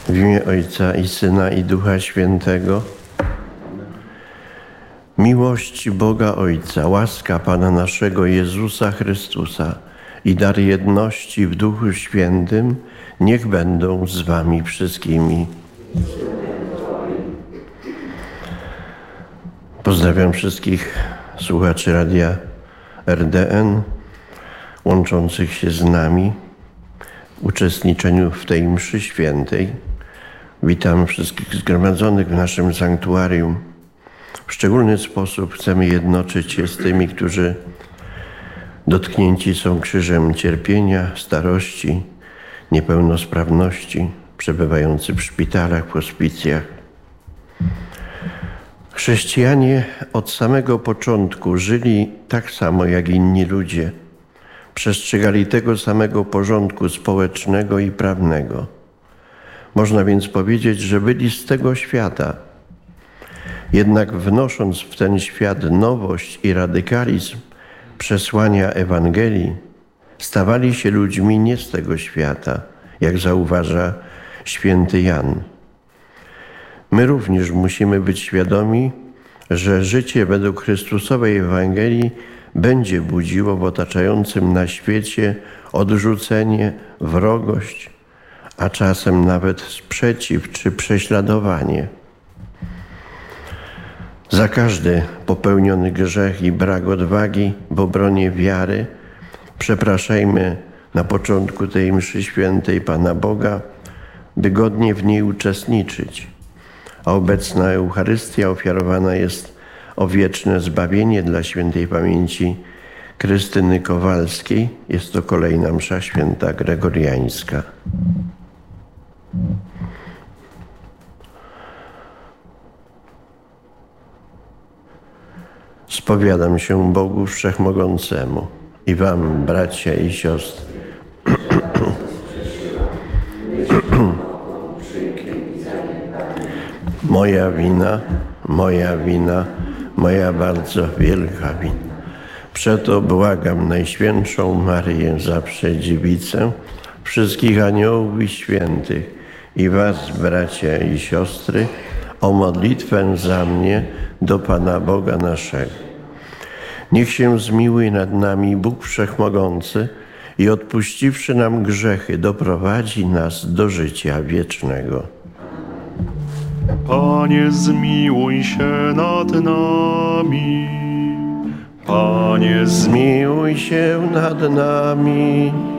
W imię Ojca i Syna i Ducha Świętego. Miłość Boga Ojca, łaska Pana naszego Jezusa Chrystusa i dar jedności w Duchu Świętym niech będą z wami wszystkimi. Pozdrawiam wszystkich słuchaczy Radia RDN, łączących się z nami w uczestniczeniu w tej mszy świętej. Witam wszystkich zgromadzonych w naszym sanktuarium. W szczególny sposób chcemy jednoczyć się z tymi, którzy dotknięci są krzyżem cierpienia, starości, niepełnosprawności, przebywający w szpitalach, w hospicjach. Chrześcijanie od samego początku żyli tak samo jak inni ludzie. Przestrzegali tego samego porządku społecznego i prawnego. Można więc powiedzieć, że byli z tego świata. Jednak wnosząc w ten świat nowość i radykalizm przesłania Ewangelii, stawali się ludźmi nie z tego świata, jak zauważa święty Jan. My również musimy być świadomi, że życie według Chrystusowej Ewangelii będzie budziło w otaczającym na świecie odrzucenie, wrogość, a czasem nawet sprzeciw czy prześladowanie. Za każdy popełniony grzech i brak odwagi w obronie wiary przepraszajmy na początku tej mszy świętej Pana Boga, by godnie w niej uczestniczyć. A obecna Eucharystia ofiarowana jest o wieczne zbawienie dla świętej pamięci Krystyny Kowalskiej. Jest to kolejna msza święta gregoriańska. Spowiadam się Bogu Wszechmogącemu i wam, bracia i siostry, moja wina, moja bardzo wielka wina. Przeto błagam Najświętszą Maryję, zawsze Dziewicę, wszystkich aniołów i świętych i was, bracia i siostry, o modlitwę za mnie do Pana Boga naszego. Niech się zmiłuje nad nami Bóg Wszechmogący i odpuściwszy nam grzechy, doprowadzi nas do życia wiecznego. Panie, zmiłuj się nad nami. Panie, Zmiłuj się nad nami.